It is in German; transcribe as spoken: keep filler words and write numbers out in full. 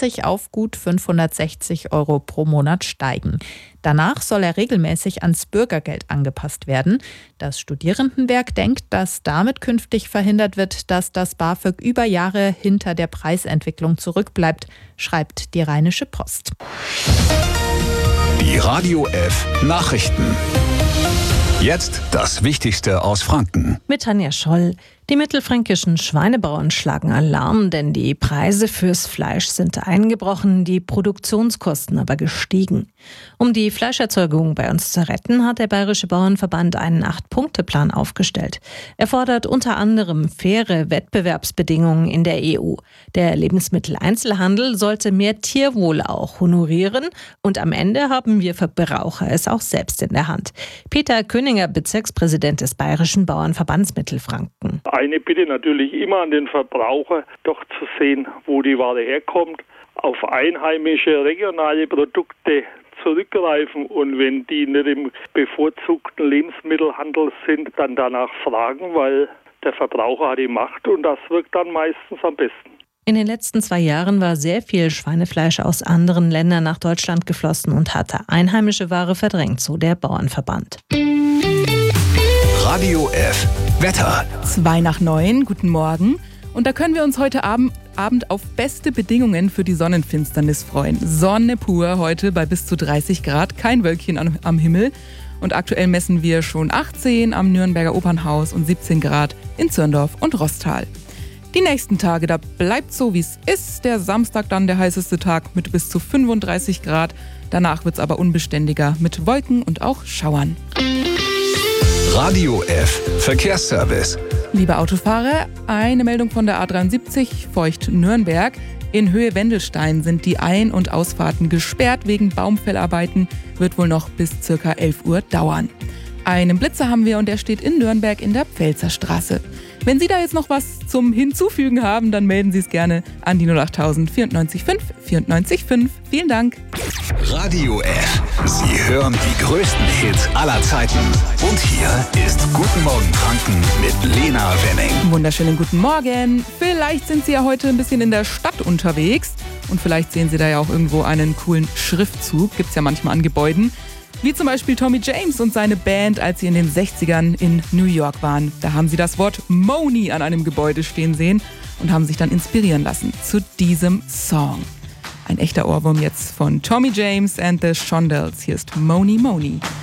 vierzig auf gut fünfhundertsechzig Euro pro Monat steigen. Danach soll er regelmäßig ans Bürgergeld angepasst werden. Das Studierendenwerk denkt, dass damit künftig verhindert wird, dass das BAföG über Jahre hinter der Preisentwicklung zurückbleibt, schreibt die Rheinische Post. Die Radio F Nachrichten. Jetzt das Wichtigste aus Franken. Mit Tanja Scholl. Die mittelfränkischen Schweinebauern schlagen Alarm, denn die Preise fürs Fleisch sind eingebrochen, die Produktionskosten aber gestiegen. Um die Fleischerzeugung bei uns zu retten, hat der Bayerische Bauernverband einen Acht-Punkte-Plan aufgestellt. Er fordert unter anderem faire Wettbewerbsbedingungen in der E U. Der Lebensmitteleinzelhandel sollte mehr Tierwohl auch honorieren und am Ende haben wir Verbraucher es auch selbst in der Hand. Peter Köninger, Bezirkspräsident des Bayerischen Bauernverbands Mittelfranken. Eine Bitte natürlich immer an den Verbraucher, doch zu sehen, wo die Ware herkommt, auf einheimische, regionale Produkte zurückgreifen und wenn die nicht im bevorzugten Lebensmittelhandel sind, dann danach fragen, weil der Verbraucher hat die Macht und das wirkt dann meistens am besten. In den letzten zwei Jahren war sehr viel Schweinefleisch aus anderen Ländern nach Deutschland geflossen und hatte einheimische Ware verdrängt, so der Bauernverband. Radio F Wetter. Zwei nach neun, guten Morgen. Und da können wir uns heute Abend, Abend auf beste Bedingungen für die Sonnenfinsternis freuen. Sonne pur heute bei bis zu dreißig Grad, kein Wölkchen am, am Himmel. Und aktuell messen wir schon achtzehn am Nürnberger Opernhaus und siebzehn Grad in Zürndorf und Rostal. Die nächsten Tage, da bleibt so wie es ist. Der Samstag dann der heißeste Tag mit bis zu fünfunddreißig Grad. Danach wird es aber unbeständiger mit Wolken und auch Schauern. Radio F Verkehrsservice. Liebe Autofahrer, eine Meldung von der A dreiundsiebzig Feucht-Nürnberg. In Höhe Wendelstein sind die Ein- und Ausfahrten gesperrt wegen Baumfellarbeiten. Wird wohl noch bis circa elf Uhr dauern. Einen Blitzer haben wir und der steht in Nürnberg in der Pfälzer Straße. Wenn Sie da jetzt noch was zum Hinzufügen haben, dann melden Sie es gerne an die null acht null null neun vier fünf vier neun fünf. Vielen Dank. Radio F. Sie hören die größten Hits aller Zeiten. Und hier ist Guten Morgen Franken mit Lena Wenning. Wunderschönen guten Morgen. Vielleicht sind Sie ja heute ein bisschen in der Stadt unterwegs. Und vielleicht sehen Sie da ja auch irgendwo einen coolen Schriftzug. Gibt's ja manchmal an Gebäuden. Wie zum Beispiel Tommy James und seine Band, als sie in den sechzigern in New York waren. Da haben sie das Wort Money an einem Gebäude stehen sehen und haben sich dann inspirieren lassen zu diesem Song. Ein echter Ohrwurm jetzt von Tommy James and the Shondells. Hier ist Money Money.